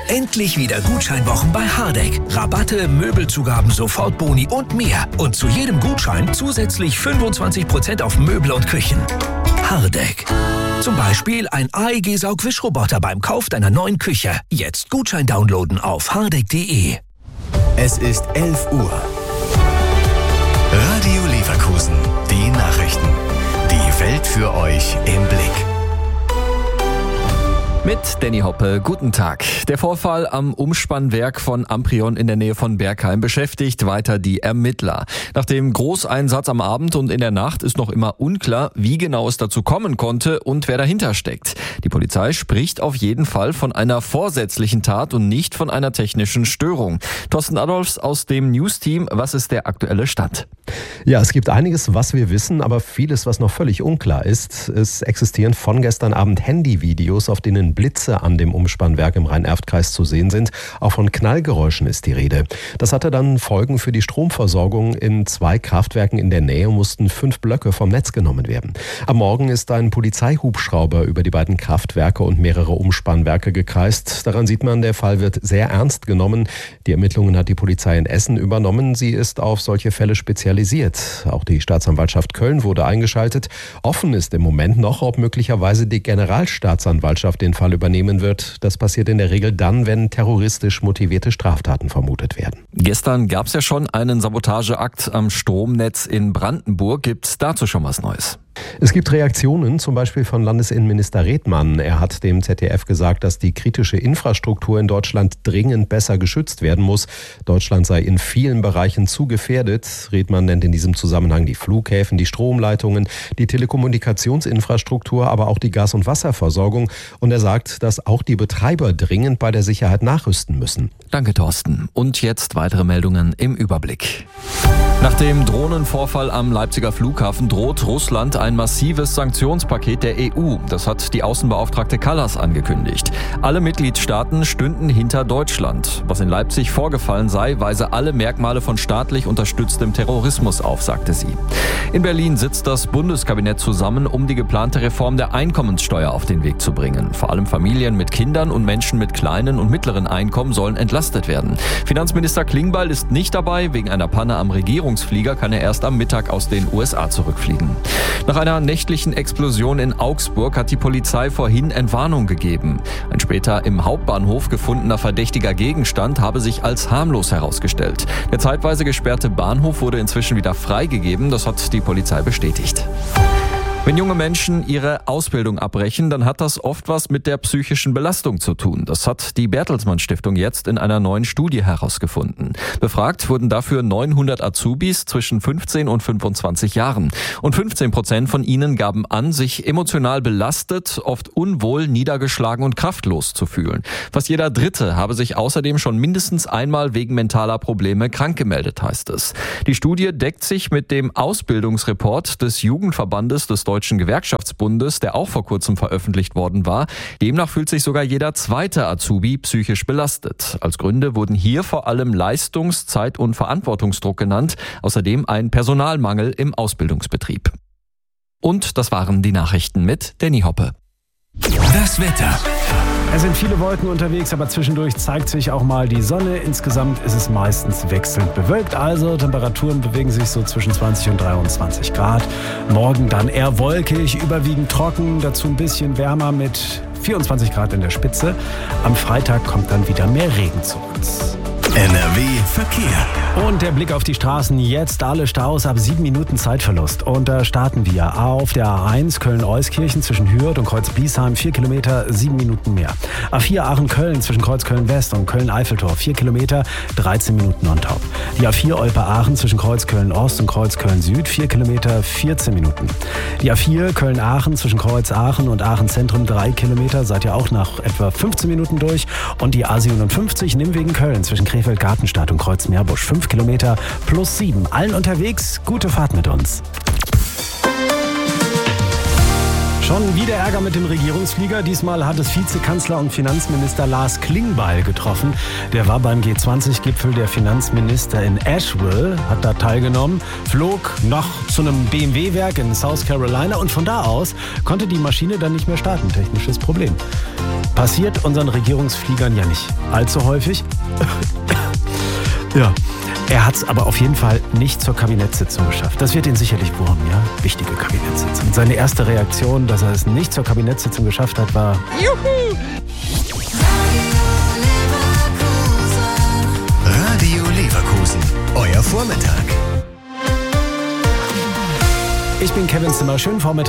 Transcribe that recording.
Endlich wieder Gutscheinwochen bei Hardegg. Rabatte, Möbelzugaben, Sofortboni und mehr. Und zu jedem Gutschein zusätzlich 25% auf Möbel und Küchen. Hardegg. Zum Beispiel ein AEG-Saugwischroboter beim Kauf deiner neuen Küche. Jetzt Gutschein downloaden auf hardegg.de. Es ist 11 Uhr. Radio Leverkusen. Die Nachrichten. Die Welt für euch im Blick. Mit Danny Hoppe, guten Tag. Der Vorfall am Umspannwerk von Amprion in der Nähe von Bergheim beschäftigt weiter die Ermittler. Nach dem Großeinsatz am Abend und in der Nacht ist noch immer unklar, wie genau es dazu kommen konnte und wer dahinter steckt. Die Polizei spricht auf jeden Fall von einer vorsätzlichen Tat und nicht von einer technischen Störung. Thorsten Adolfs aus dem News-Team, was ist der aktuelle Stand? Ja, es gibt einiges, was wir wissen, aber vieles, was noch völlig unklar ist. Es existieren von gestern Abend Handyvideos, auf denen Blitze an dem Umspannwerk im Rhein-Erft-Kreis zu sehen sind. Auch von Knallgeräuschen ist die Rede. Das hatte dann Folgen für die Stromversorgung. In 2 Kraftwerken in der Nähe mussten 5 Blöcke vom Netz genommen werden. Am Morgen ist ein Polizeihubschrauber über die beiden Kraftwerke und mehrere Umspannwerke gekreist. Daran sieht man, der Fall wird sehr ernst genommen. Die Ermittlungen hat die Polizei in Essen übernommen. Sie ist auf solche Fälle spezialisiert. Auch die Staatsanwaltschaft Köln wurde eingeschaltet. Offen ist im Moment noch, ob möglicherweise die Generalstaatsanwaltschaft den Fall übernehmen wird. Das passiert in der Regel dann, wenn terroristisch motivierte Straftaten vermutet werden. Gestern gab es ja schon einen Sabotageakt am Stromnetz in Brandenburg. Gibt es dazu schon was Neues? Es gibt Reaktionen, zum Beispiel von Landesinnenminister Redmann. Er hat dem ZDF gesagt, dass die kritische Infrastruktur in Deutschland dringend besser geschützt werden muss. Deutschland sei in vielen Bereichen zu gefährdet. Redmann nennt in diesem Zusammenhang die Flughäfen, die Stromleitungen, die Telekommunikationsinfrastruktur, aber auch die Gas- und Wasserversorgung. Und er sagt, dass auch die Betreiber dringend bei der Sicherheit nachrüsten müssen. Danke, Thorsten. Und jetzt weitere Meldungen im Überblick. Nach dem Drohnenvorfall am Leipziger Flughafen droht Russland ein massives Sanktionspaket der EU. Das hat die Außenbeauftragte Kallas angekündigt. Alle Mitgliedstaaten stünden hinter Deutschland. Was in Leipzig vorgefallen sei, weise alle Merkmale von staatlich unterstütztem Terrorismus auf, sagte sie. In Berlin sitzt das Bundeskabinett zusammen, um die geplante Reform der Einkommenssteuer auf den Weg zu bringen. Vor allem Familien mit Kindern und Menschen mit kleinen und mittleren Einkommen sollen entlastet werden. Finanzminister Klingbeil ist nicht dabei. Wegen einer Panne am Regierungsflieger kann er erst am Mittag aus den USA zurückfliegen. Nach einer nächtlichen Explosion in Augsburg hat die Polizei vorhin Entwarnung gegeben. Ein später im Hauptbahnhof gefundener verdächtiger Gegenstand habe sich als harmlos herausgestellt. Der zeitweise gesperrte Bahnhof wurde inzwischen wieder freigegeben. Das hat die Polizei bestätigt. Wenn junge Menschen ihre Ausbildung abbrechen, dann hat das oft was mit der psychischen Belastung zu tun. Das hat die Bertelsmann Stiftung jetzt in einer neuen Studie herausgefunden. Befragt wurden dafür 900 Azubis zwischen 15 und 25 Jahren. Und 15% von ihnen gaben an, sich emotional belastet, oft unwohl, niedergeschlagen und kraftlos zu fühlen. Fast jeder Dritte habe sich außerdem schon mindestens einmal wegen mentaler Probleme krank gemeldet, heißt es. Die Studie deckt sich mit dem Ausbildungsreport des Jugendverbandes des Deutschen Gewerkschaftsbundes, der auch vor kurzem veröffentlicht worden war. Demnach fühlt sich sogar jeder zweite Azubi psychisch belastet. Als Gründe wurden hier vor allem Leistungs-, Zeit- und Verantwortungsdruck genannt, außerdem ein Personalmangel im Ausbildungsbetrieb. Und das waren die Nachrichten mit Danny Hoppe. Das Wetter. Es sind viele Wolken unterwegs, aber zwischendurch zeigt sich auch mal die Sonne. Insgesamt ist es meistens wechselnd bewölkt, also Temperaturen bewegen sich so zwischen 20 und 23 Grad. Morgen dann eher wolkig, überwiegend trocken, dazu ein bisschen wärmer mit 24 Grad in der Spitze. Am Freitag kommt dann wieder mehr Regen zu uns. NRW Verkehr. Und der Blick auf die Straßen, jetzt alle Staus ab 7 Minuten Zeitverlust. Und da starten wir auf der A1 Köln-Euskirchen zwischen Hürth und Kreuz-Biesheim, 4 Kilometer, 7 Minuten mehr. A4 Aachen-Köln zwischen Kreuz-Köln-West und Köln-Eiffeltor, 4 Kilometer, 13 Minuten on top. Die A4 Olpe-Aachen zwischen Kreuz-Köln-Ost und Kreuz-Köln-Süd, 4 Kilometer, 14 Minuten. Die A4 Köln-Aachen zwischen Kreuz-Aachen und Aachen-Zentrum, 3 Kilometer, seid ihr auch nach etwa 15 Minuten durch. Und die A57 Nimwegen-Köln zwischen Krefeld-Gartenstadt und Kreuz-Meerbusch, 5 Kilometer plus 7. Allen unterwegs, gute Fahrt mit uns. Schon wieder Ärger mit dem Regierungsflieger. Diesmal hat es Vizekanzler und Finanzminister Lars Klingbeil getroffen. Der war beim G20-Gipfel der Finanzminister in Asheville, hat da teilgenommen, flog noch zu einem BMW-Werk in South Carolina und von da aus konnte die Maschine dann nicht mehr starten. Technisches Problem. Passiert unseren Regierungsfliegern ja nicht allzu häufig. Ja. Er hat es aber auf jeden Fall nicht zur Kabinettssitzung geschafft. Das wird ihn sicherlich wurmen, ja? Wichtige Kabinettssitzung. Und seine erste Reaktion, dass er es nicht zur Kabinettssitzung geschafft hat, war Juhu! Radio Leverkusen. Euer Vormittag. Ich bin Kevin Zimmer. Schönen Vormittag.